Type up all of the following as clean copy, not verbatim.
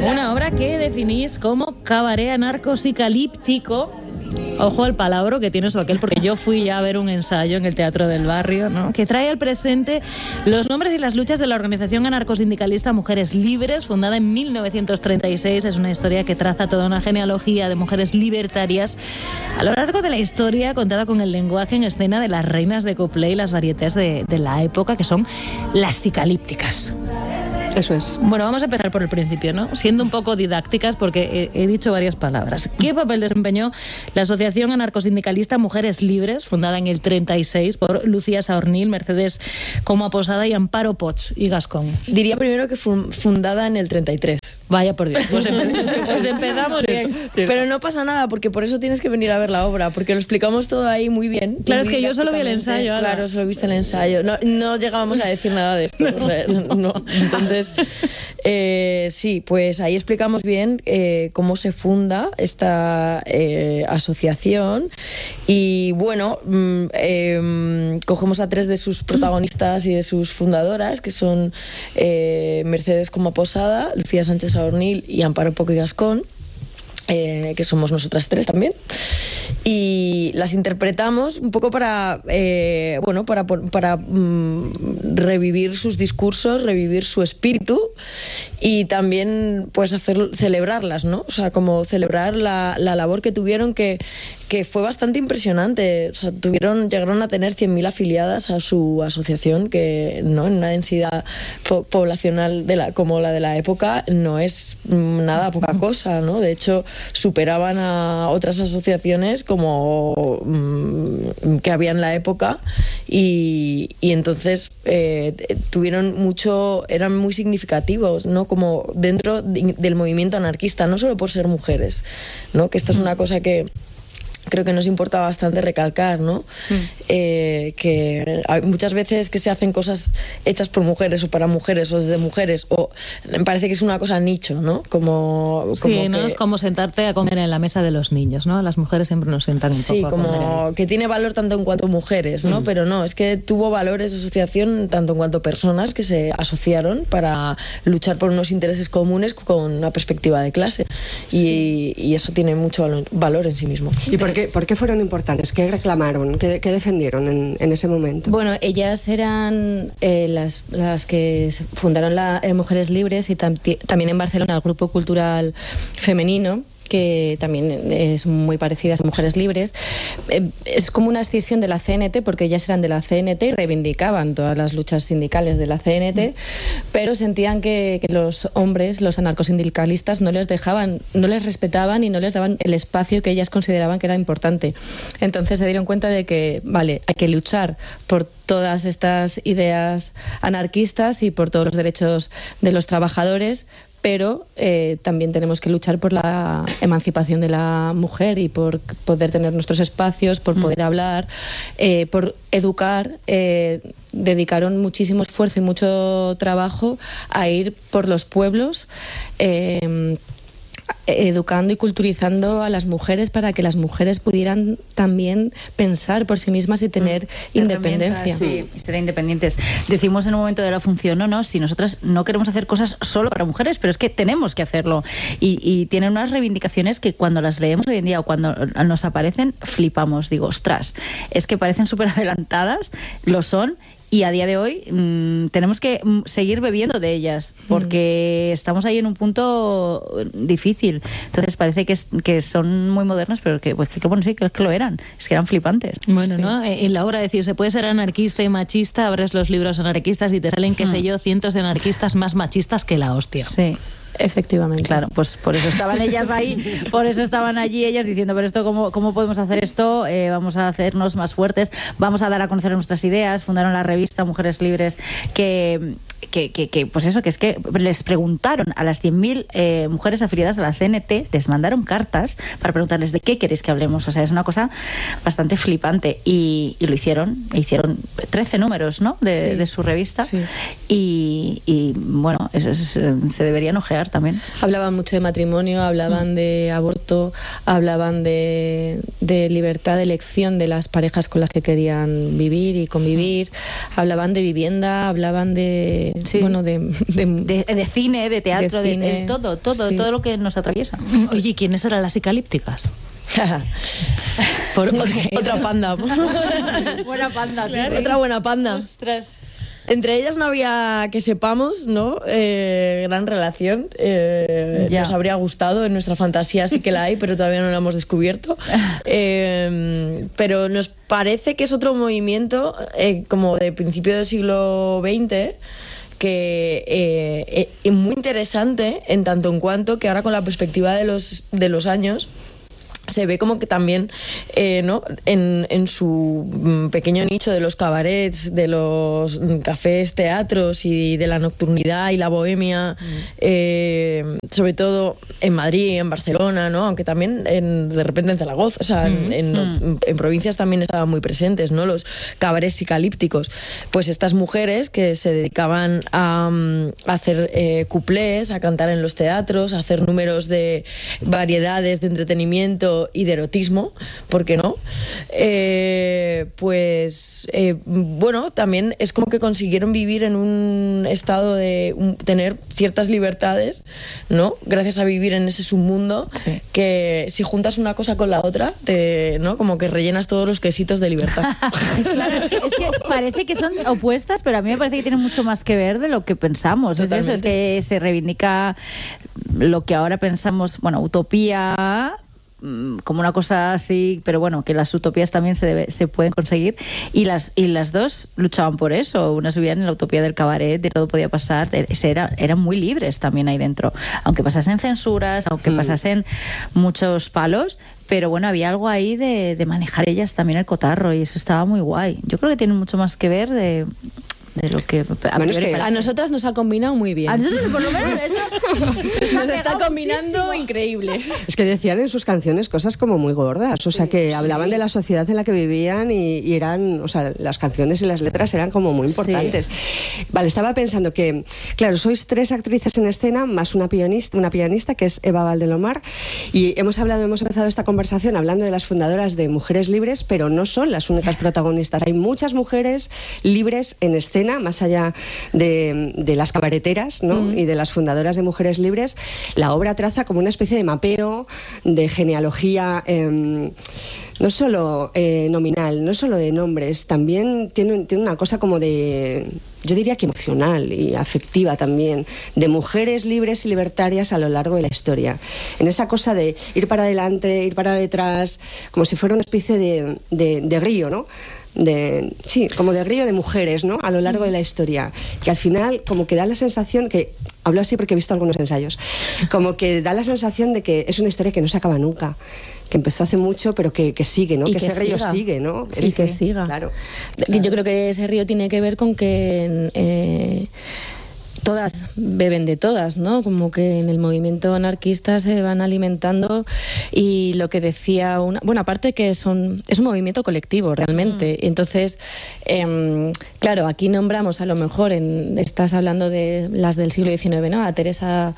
Una obra que definís como cabaret anarcosicalíptico. Ojo al palabra que tiene su aquel, porque yo fui ya a ver un ensayo en el Teatro del Barrio, ¿no?, que trae al presente los nombres y las luchas de la organización anarcosindicalista Mujeres Libres, fundada en 1936. Es una historia que traza toda una genealogía de mujeres libertarias a lo largo de la historia, contada con el lenguaje en escena de las reinas de couplet y las varietés de la época, que son las sicalípticas. Eso es. Bueno, vamos a empezar por el principio, ¿no? Siendo un poco didácticas, porque he dicho varias palabras. ¿Qué papel desempeñó la Asociación Anarcosindicalista Mujeres Libres, fundada en el 36 por Lucía Saornil, Mercedes Coma Posada y Amparo Poch y Gascón? Diría primero que fundada en el 33. Vaya por Dios, pues empezamos bien. Pero no pasa nada, porque por eso tienes que venir a ver la obra, porque lo explicamos todo ahí muy bien. Claro, es que yo solo vi el ensayo. Claro, solo viste el ensayo. No llegábamos a decir nada de esto. No. Entonces, sí, pues ahí explicamos bien cómo se funda esta asociación. Y bueno, cogemos a 3 de sus protagonistas y de sus fundadoras, que son Mercedes Coma Posada, Lucía Sánchez Saornil y Amparo Poch y Gascón, que somos nosotras 3 también, y las interpretamos un poco para revivir sus discursos, revivir su espíritu y también pues celebrarlas, ¿no? O sea, como celebrar la labor que tuvieron, que fue bastante impresionante. O sea, llegaron a tener 100.000 afiliadas a su asociación, que no, en una densidad poblacional como la de la época no es nada poca cosa, ¿no? De hecho, superaban a otras asociaciones como que había en la época, y entonces eran muy significativos, ¿no? Como dentro del movimiento anarquista, no solo por ser mujeres, ¿no? Que esto es una cosa que creo que nos importa bastante recalcar, ¿no? Que hay muchas veces que se hacen cosas hechas por mujeres o para mujeres o desde mujeres, o me parece que es una cosa nicho, ¿no? Sí, ¿no? Es como sentarte a comer en la mesa de los niños, ¿no? Las mujeres siempre nos sientan un poco a comer. Sí, como que tiene valor tanto en cuanto mujeres, ¿no? Pero no, es que tuvo valores de asociación tanto en cuanto personas que se asociaron para luchar por unos intereses comunes con una perspectiva de clase. Sí. Y eso tiene mucho valor en sí mismo. ¿Y por qué fueron importantes? ¿Qué reclamaron? ¿Qué defendieron en ese momento? Bueno, ellas eran las que fundaron Mujeres Libres, y también en Barcelona el grupo cultural femenino, que también es muy parecida a Mujeres Libres. Es como una escisión de la CNT, porque ellas eran de la CNT y reivindicaban todas las luchas sindicales de la CNT, pero sentían que los hombres, los anarcosindicalistas, no les respetaban y no les daban el espacio que ellas consideraban que era importante. Entonces se dieron cuenta de que, vale, hay que luchar por todas estas ideas anarquistas y por todos los derechos de los trabajadores, pero también tenemos que luchar por la emancipación de la mujer y por poder tener nuestros espacios, por poder hablar, por educar. Dedicaron muchísimo esfuerzo y mucho trabajo a ir por los pueblos, educando y culturizando a las mujeres para que las mujeres pudieran también pensar por sí mismas y tener independencia. Sí, ser independientes. Decimos en un momento de la función, no, si nosotras no queremos hacer cosas solo para mujeres, pero es que tenemos que hacerlo. Y tienen unas reivindicaciones que cuando las leemos hoy en día o cuando nos aparecen, flipamos. Digo, ostras, es que parecen súper adelantadas, lo son. Y a día de hoy tenemos que seguir bebiendo de ellas, porque estamos ahí en un punto difícil. Entonces parece que son muy modernos, pero que bueno, sí, que lo eran. Es que eran flipantes. Bueno, sí. ¿no? En la obra decir, se puede ser anarquista y machista, abres los libros anarquistas y te salen, qué sé yo, cientos de anarquistas más machistas que la hostia. Sí. Efectivamente. Claro, pues por eso estaban ellas ahí, por eso estaban allí ellas diciendo, pero esto, ¿cómo podemos hacer esto? Vamos a hacernos más fuertes, vamos a dar a conocer nuestras ideas. Fundaron la revista Mujeres Libres, que pues eso, que es que les preguntaron a las 100.000 mujeres afiliadas a la CNT, les mandaron cartas para preguntarles de qué queréis que hablemos. O sea, es una cosa bastante flipante, y lo hicieron 13 números, ¿no? de su revista. Sí. Y bueno, eso se deberían ojear también. Hablaban mucho de matrimonio, hablaban de aborto, hablaban de libertad de elección de las parejas con las que querían vivir y convivir, hablaban de vivienda, hablaban de bueno, de cine, de teatro, de todo, sí. todo lo que nos atraviesa. Oye, ¿quiénes eran las psicalípticas? Otra panda. Buena panda, sí. Otra buena panda. Ostras. Entre ellas no había, que sepamos, ¿no? Gran relación. Nos habría gustado, en nuestra fantasía sí que la hay, pero todavía no la hemos descubierto. Pero nos parece que es otro movimiento como de principio del siglo XX, que es muy interesante en tanto en cuanto que ahora con la perspectiva de los años se ve como que también ¿no? en su pequeño nicho de los cabarets, de los cafés, teatros y de la nocturnidad y la bohemia, sobre todo en Madrid, en Barcelona, ¿no? Aunque también de repente en Zaragoza, o sea, en provincias también estaban muy presentes, ¿no? Los cabarets psicalípticos. Pues estas mujeres que se dedicaban a hacer cuplés, a cantar en los teatros, a hacer números de variedades de entretenimiento y de erotismo, ¿por qué no? Bueno, también es como que consiguieron vivir en un estado de tener ciertas libertades, ¿no? Gracias a vivir en ese submundo, sí. Que si juntas una cosa con la otra, ¿no? Como que rellenas todos los quesitos de libertad. Claro, es que parece que son opuestas, pero a mí me parece que tienen mucho más que ver de lo que pensamos. Totalmente. Es eso, es que se reivindica lo que ahora pensamos, bueno, utopía, como una cosa así, pero bueno, que las utopías también se pueden conseguir, y las dos luchaban por eso. Unas vivían en la utopía del cabaret, de todo podía pasar, eran muy libres también ahí dentro, aunque pasasen censuras, aunque pasasen muchos palos, pero bueno, había algo ahí de manejar ellas también el cotarro, y eso estaba muy guay. Yo creo que tiene mucho más que ver de lo que a nosotras nos ha combinado muy bien. A nosotros por lo menos eso nos está combinando muchísimo. Increíble. Es que decían en sus canciones cosas como muy gordas, o sea, que hablaban de la sociedad en la que vivían y eran, o sea, las canciones y las letras eran como muy importantes. Sí. Vale, estaba pensando que, claro, sois 3 actrices en escena más una pianista que es Eva Valdelomar, y hemos empezado esta conversación hablando de las fundadoras de Mujeres Libres, pero no son las únicas protagonistas. Hay muchas mujeres libres en escena, más allá de las cabareteras, ¿no? Y de las fundadoras de Mujeres Libres. La obra traza como una especie de mapeo, de genealogía, no solo nominal, no solo de nombres, también tiene una cosa como de, yo diría que emocional y afectiva también, de mujeres libres y libertarias a lo largo de la historia. En esa cosa de ir para adelante, ir para detrás, como si fuera una especie de río, ¿no? Sí, como de río de mujeres, ¿no? A lo largo de la historia, que al final como que da la sensación que, hablo así porque he visto algunos ensayos, como que da la sensación de que es una historia que no se acaba nunca, que empezó hace mucho pero que sigue, ¿no? Que ese río sigue, ¿no? Y que siga. Claro. Yo creo que ese río tiene que ver con que todas beben de todas, ¿no? Como que en el movimiento anarquista se van alimentando, y lo que decía bueno, aparte que es un movimiento colectivo realmente. Entonces, claro, aquí nombramos a lo mejor, estás hablando de las del siglo XIX, ¿no? A Teresa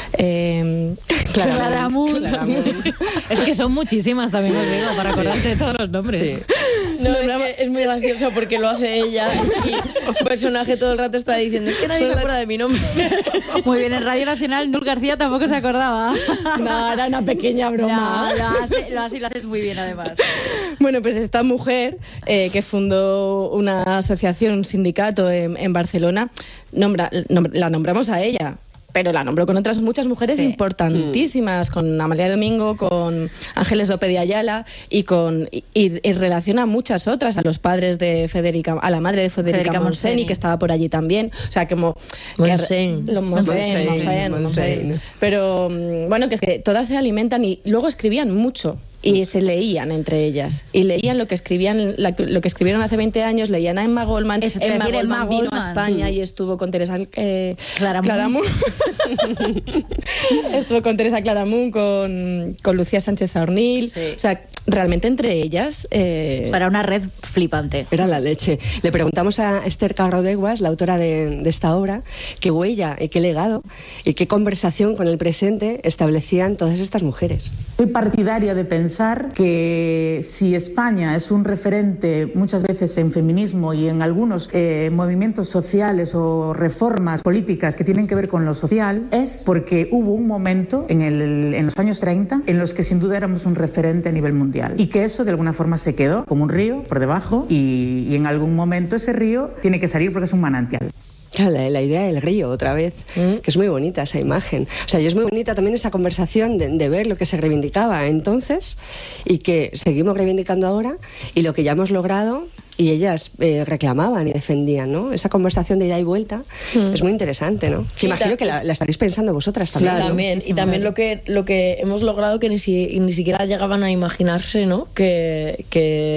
Claramunt. Es que son muchísimas también, os digo, para acordarte de todos los nombres. Sí. No, es muy gracioso porque lo hace ella y su personaje todo el rato está diciendo, es que nadie se acuerda de mi nombre. Muy bien, en Radio Nacional Nur García tampoco se acordaba. No, era una pequeña broma. No, lo haces muy bien además. Bueno, pues esta mujer que fundó una asociación, un sindicato en Barcelona, la nombramos a ella, pero la nombró con otras muchas mujeres importantísimas, con Amalia Domingo, con Ángeles López de Ayala, y relaciona a muchas otras, a los padres de Federica, a la madre de Federica Montseny, que estaba por allí también, o sea, como Montseny. Pero bueno, que es que todas se alimentan y luego escribían mucho. Y se leían entre ellas. Y leían lo que escribieron hace 20 años, leían a Emma Goldman. Emma Goldman vino a España y estuvo con Teresa Claramunt. Estuvo con Teresa Claramunt, con Lucía Sánchez Saornil. Sí. O sea, realmente entre ellas... Para una red flipante. Era la leche. Le preguntamos a Esther Carrodeguas, la autora de esta obra, qué huella y qué legado y qué conversación con el presente establecían todas estas mujeres. Soy partidaria de pensar que si España es un referente muchas veces en feminismo y en algunos movimientos sociales o reformas políticas que tienen que ver con lo social, es porque hubo un momento en los años 30 en los que sin duda éramos un referente a nivel mundial y que eso de alguna forma se quedó como un río por debajo y en algún momento ese río tiene que salir porque es un manantial. Claro, la idea del río, otra vez, que es muy bonita esa imagen. O sea, y es muy bonita también esa conversación de ver lo que se reivindicaba entonces y que seguimos reivindicando ahora y lo que ya hemos logrado y ellas reclamaban y defendían, ¿no? Esa conversación de ida y vuelta es muy interesante, ¿no? Sí, imagino que la estaréis pensando vosotras también. Claro, ¿no? también. Y también lo que hemos logrado que ni siquiera llegaban a imaginarse, ¿no? Que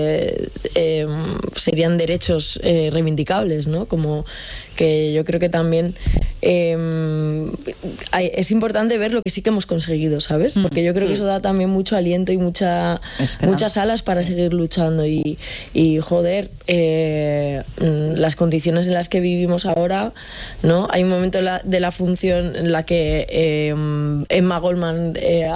serían derechos reivindicables, ¿no? Como que yo creo que también es importante ver lo que sí que hemos conseguido, ¿sabes? Porque yo creo que eso da también mucho aliento y muchas alas para seguir luchando y joder, las condiciones en las que vivimos ahora, ¿no? Hay un momento de la función en la que Emma Goldman